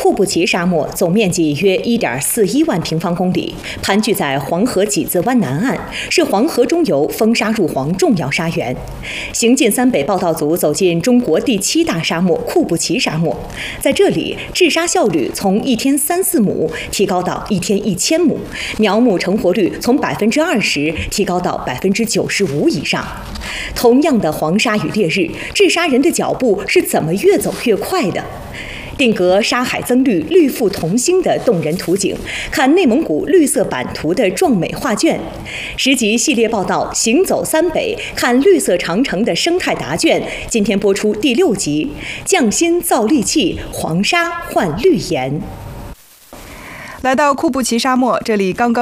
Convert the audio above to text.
库布齐沙漠总面积约1.41万平方公里，盘踞在黄河几字湾南岸，是黄河中游风沙入黄重要沙源。行进三北报道组走进中国第7大沙漠库布齐沙漠，在这里，治沙效率从1天3-4亩提高到1天1000亩，苗木成活率从20%提高到95%以上。同样的黄沙与烈日，治沙人的脚步是怎么越走越快的？定格沙海增绿、绿复同心的动人图景，看内蒙古绿色版图的壮美画卷。10集系列报道《行走三北，看绿色长城的生态答卷》，今天播出第6集：匠心造利器，黄沙换绿岩。 来到库布齐沙漠，这里刚刚